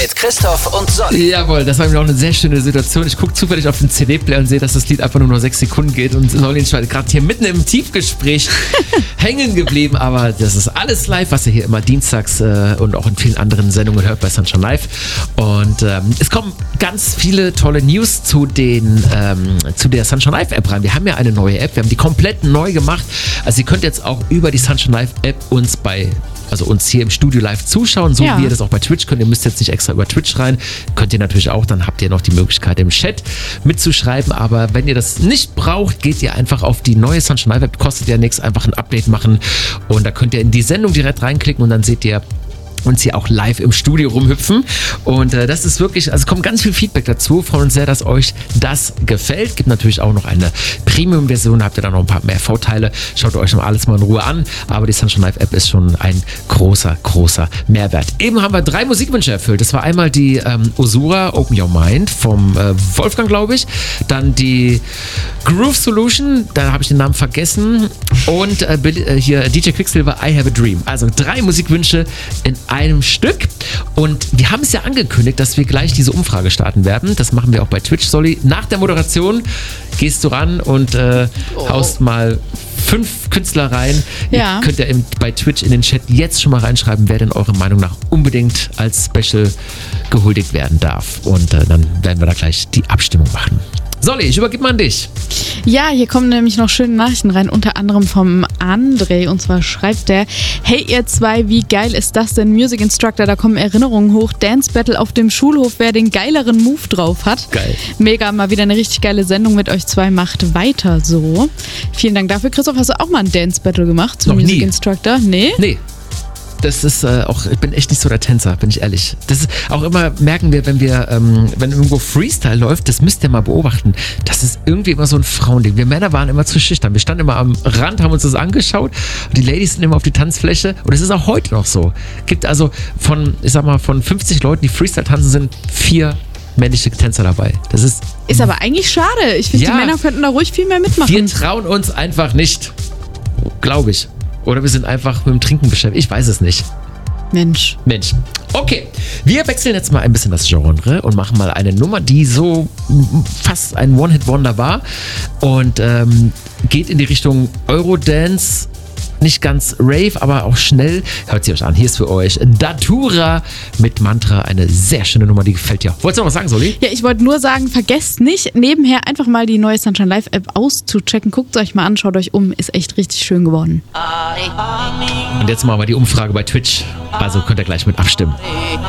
mit Christoph und Solly. Jawohl, das war mir auch eine sehr schöne Situation. Ich gucke zufällig auf den CD-Player und sehe, dass das Lied einfach nur noch 6 Sekunden geht und Solly ist gerade hier mitten im Tiefgespräch hängen geblieben. Aber das ist alles live, was ihr hier immer dienstags und auch in vielen anderen Sendungen hört bei Sunshine Live. Und es kommen ganz viele tolle News zu der Sunshine Live App rein. Wir haben ja eine neue App, wir haben die komplett neu gemacht. Also ihr könnt jetzt auch über die Sunshine Live App uns hier im Studio live zuschauen, so wie ihr das auch bei Twitch könnt. Ihr müsst jetzt nicht extra über Twitch rein. Könnt ihr natürlich auch, dann habt ihr noch die Möglichkeit im Chat mitzuschreiben. Aber wenn ihr das nicht braucht, geht ihr einfach auf die neue Sunshine Live App. Kostet ja nichts, einfach ein Update machen. Und da könnt ihr in die Sendung direkt reinklicken und dann seht ihr uns hier auch live im Studio rumhüpfen. Und das ist wirklich, also kommt ganz viel Feedback dazu. Freuen uns sehr, dass euch das gefällt. Gibt natürlich auch noch eine Premium-Version, habt ihr da noch ein paar mehr Vorteile. Schaut euch noch alles mal in Ruhe an. Aber die Sunshine Live App ist schon ein großer, großer Mehrwert. Eben haben wir 3 Musikwünsche erfüllt. Das war einmal die Osura Open Your Mind vom Wolfgang, glaube ich. Dann die Groove Solution, da habe ich den Namen vergessen. Und hier DJ Quicksilver, I Have a Dream. Also 3 Musikwünsche in einem Stück. Und wir haben es ja angekündigt, dass wir gleich diese Umfrage starten werden. Das machen wir auch bei Twitch, Solly. Nach der Moderation gehst du ran und haust mal 5 Künstler rein. Ja. Ihr könnt ja bei Twitch in den Chat jetzt schon mal reinschreiben, wer denn eurer Meinung nach unbedingt als Special gehuldigt werden darf. Und dann werden wir da gleich die Abstimmung machen. Solly, ich übergebe mal an dich. Ja, hier kommen nämlich noch schöne Nachrichten rein, unter anderem vom André. Und zwar schreibt der: Hey ihr zwei, wie geil ist das denn? Music Instructor, da kommen Erinnerungen hoch. Dance Battle auf dem Schulhof, wer den geileren Move drauf hat. Geil. Mega, mal wieder eine richtig geile Sendung mit euch zwei. Macht weiter so. Vielen Dank dafür. Christoph, hast du auch mal ein Dance Battle gemacht zum Music Instructor? Nee. Das ist ich bin echt nicht so der Tänzer, bin ich ehrlich. Das ist auch immer, merken wir, wenn irgendwo Freestyle läuft, das müsst ihr mal beobachten. Das ist irgendwie immer so ein Frauending. Wir Männer waren immer zu schüchtern. Wir standen immer am Rand, haben uns das angeschaut und die Ladies sind immer auf die Tanzfläche und es ist auch heute noch so. Gibt also von 50 Leuten, die Freestyle tanzen, sind 4 männliche Tänzer dabei. Das ist aber eigentlich schade. Ich finde, die Männer könnten da ruhig viel mehr mitmachen. Wir trauen uns einfach nicht. Glaube ich. Oder wir sind einfach mit dem Trinken beschäftigt. Ich weiß es nicht. Mensch. Okay, wir wechseln jetzt mal ein bisschen das Genre und machen mal eine Nummer, die so fast ein One-Hit-Wonder war und geht in die Richtung Eurodance. Nicht ganz Rave, aber auch schnell. Hört sie euch an. Hier ist für euch Datura mit Mantra. Eine sehr schöne Nummer, die gefällt dir. Wolltest du noch was sagen, Solly? Ja, ich wollte nur sagen, vergesst nicht, nebenher einfach mal die neue Sunshine Live App auszuchecken. Guckt euch mal an, schaut euch um. Ist echt richtig schön geworden. Und jetzt machen wir die Umfrage bei Twitch. Also könnt ihr gleich mit abstimmen.